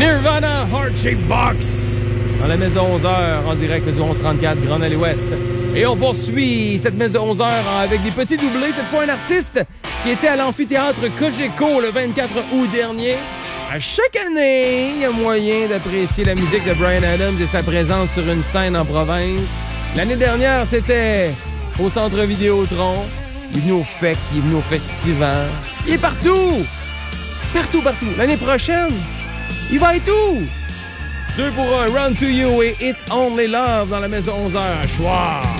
Nirvana, Heart Shape Box, dans la messe de 11h, en direct du 1134 Grand Allée Ouest. Et on poursuit cette messe de 11h avec des petits doublés. Cette fois, un artiste qui était à l'amphithéâtre Cogeco le 24 août dernier. À chaque année, il y a moyen d'apprécier la musique de Bryan Adams et sa présence sur une scène en province. L'année dernière, c'était au Centre Vidéotron. Il est venu au FEC, il est venu au Festival. Il est partout! Partout. L'année prochaine, il va être où? 2 pour 1, Run to You et It's Only Love dans la messe de 11h. Choix!